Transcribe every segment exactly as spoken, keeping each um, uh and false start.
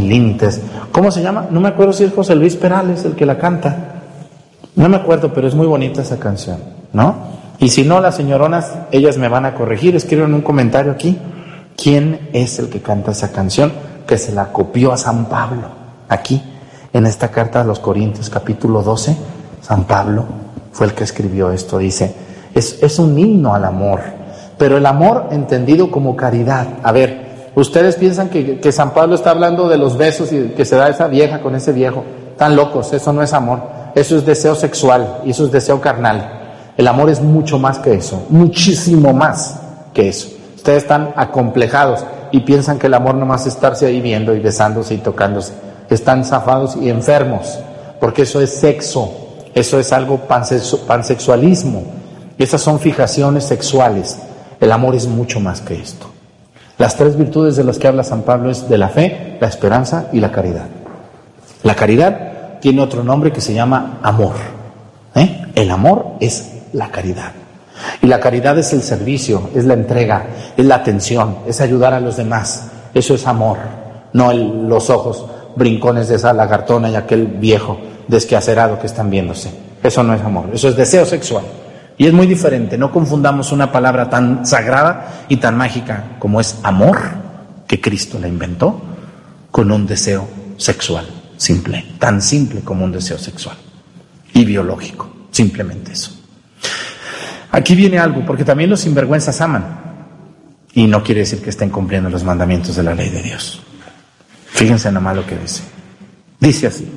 lintes. ¿Cómo se llama? No me acuerdo si es José Luis Perales el que la canta. No me acuerdo, pero es muy bonita esa canción, ¿no? Y si no, las señoronas, ellas me van a corregir. Escriban un comentario aquí. ¿Quién es el que canta esa canción? Que se la copió a San Pablo. Aquí, en esta carta a los Corintios, capítulo doce, San Pablo fue el que escribió esto. Dice, es, es un himno al amor, pero el amor entendido como caridad. A ver, ustedes piensan que, que San Pablo está hablando de los besos y que se da esa vieja con ese viejo. Están locos, eso no es amor. Eso es deseo sexual y eso es deseo carnal. El amor es mucho más que eso, muchísimo más que eso. Ustedes están acomplejados y piensan que el amor nomás es estarse ahí viendo y besándose y tocándose. Están zafados y enfermos, porque eso es sexo, eso es algo pansexu- pansexualismo. Esas son fijaciones sexuales. El amor es mucho más que esto. Las tres virtudes de las que habla San Pablo es de la fe, la esperanza y la caridad. La caridad tiene otro nombre que se llama amor. ¿Eh? El amor es la caridad. Y la caridad es el servicio, es la entrega, es la atención, es ayudar a los demás. Eso es amor, no el, los ojos brincones de esa lagartona y aquel viejo desquacerado que están viéndose. Eso no es amor, eso es deseo sexual. Y es muy diferente, no confundamos una palabra tan sagrada y tan mágica como es amor, que Cristo la inventó, con un deseo sexual. Simple, tan simple como un deseo sexual y biológico, simplemente eso. Aquí viene algo, porque también los sinvergüenzas aman, y no quiere decir que estén cumpliendo los mandamientos de la ley de Dios. Fíjense nomás lo que dice. Dice así: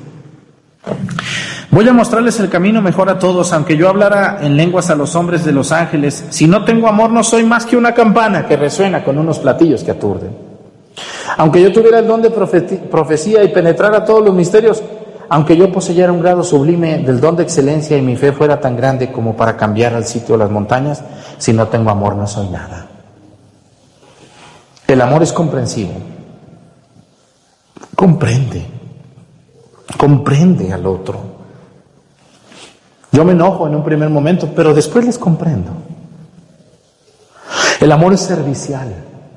voy a mostrarles el camino mejor a todos, aunque yo hablara en lenguas a los hombres de los ángeles, si no tengo amor no soy más que una campana que resuena con unos platillos que aturden. Aunque yo tuviera el don de profeti- profecía y penetrara todos los misterios, aunque yo poseyera un grado sublime del don de excelencia y mi fe fuera tan grande como para cambiar al sitio de las montañas, si no tengo amor no soy nada. El amor es comprensivo. Comprende. Comprende al otro. Yo me enojo en un primer momento, pero después les comprendo. El amor es servicial.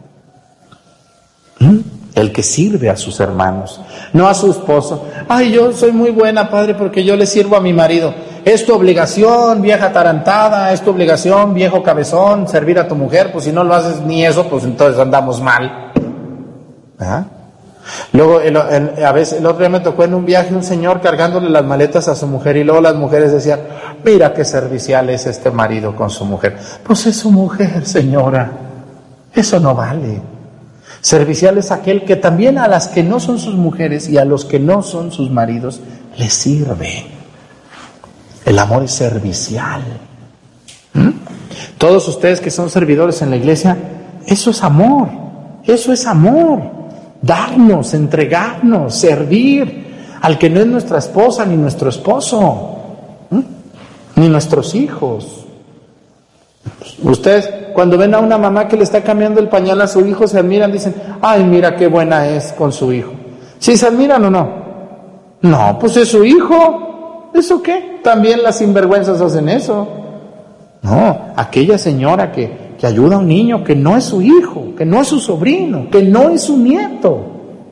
¿Mm? El que sirve a sus hermanos, no a su esposo. Ay, yo soy muy buena, padre, porque yo le sirvo a mi marido. Es tu obligación, vieja atarantada, es tu obligación, viejo cabezón, servir a tu mujer. Pues si no lo haces ni eso, pues entonces andamos mal. ¿Ah? Luego, el, el, a veces, el otro día me tocó en un viaje un señor cargándole las maletas a su mujer, y luego las mujeres decían, mira qué servicial es este marido con su mujer. Pues es su mujer, señora. Eso no vale. Servicial es aquel que también a las que no son sus mujeres y a los que no son sus maridos les sirve. El amor es servicial. ¿Mm? Todos ustedes que son servidores en la iglesia, eso es amor. Eso es amor. Darnos, entregarnos, servir al que no es nuestra esposa ni nuestro esposo, ¿Mm? ni nuestros hijos. Ustedes cuando ven a una mamá que le está cambiando el pañal a su hijo, se admiran, dicen, ay, mira qué buena es con su hijo. ¿Sí se admiran o no? No, pues es su hijo. ¿Eso qué? También las sinvergüenzas hacen eso. No, aquella señora que, que ayuda a un niño que no es su hijo, que no es su sobrino, que no es su nieto.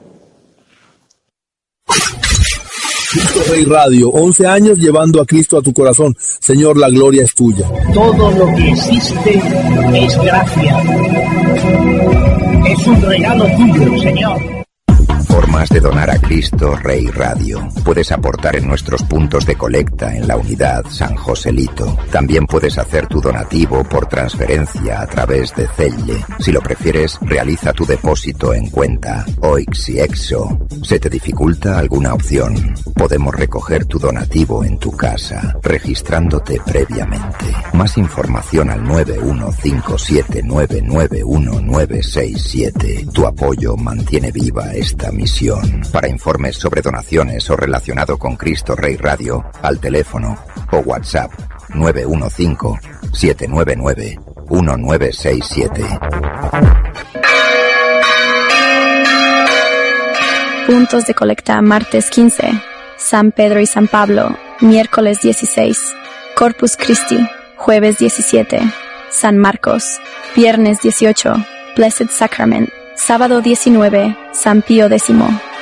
Cristo Rey Radio, once años llevando a Cristo a tu corazón. Señor, la gloria es tuya. Todo lo que existe es gracia. Es un regalo tuyo, Señor. Formas de donar a Cristo Rey Radio. Puedes aportar en nuestros puntos de colecta en la unidad San Joselito. También puedes hacer tu donativo por transferencia a través de Zelle. Si lo prefieres, realiza tu depósito en cuenta Oix y Exo. ¿Se te dificulta alguna opción? Podemos recoger tu donativo en tu casa, registrándote previamente. Más información al nueve uno cinco siete nueve nueve uno nueve seis siete. Tu apoyo mantiene viva esta misión. Para informes sobre donaciones o relacionado con Cristo Rey Radio, al teléfono o WhatsApp nueve uno cinco siete nueve nueve uno nueve seis siete. Puntos de colecta martes quince, San Pedro y San Pablo, miércoles dieciséis, Corpus Christi, jueves diecisiete, San Marcos, viernes dieciocho, Blessed Sacrament, sábado diecinueve, San Pío X.